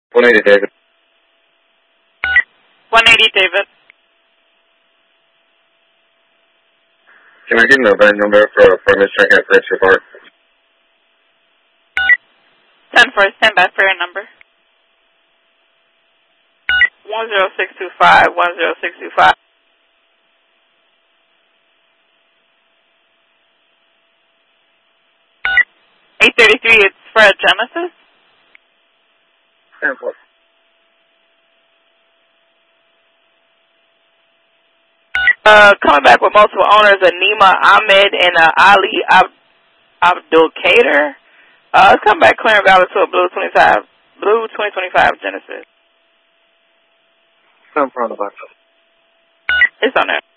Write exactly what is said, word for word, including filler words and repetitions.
one eighty, David. one eighty, David. Can I get an event number for for Mister Cancellation Report? ten four, stand by for your number. one zero six two five, one zero six two five. eight thirty-three, it's Fred Genesis. ten four. Uh, coming back with multiple owners, Anima Ahmed and uh, Ali Ab- Abdul Kader. Uh, it's coming back clearing valid to a blue twenty-five, blue twenty twenty-five Genesis. Some front of us. It's on there.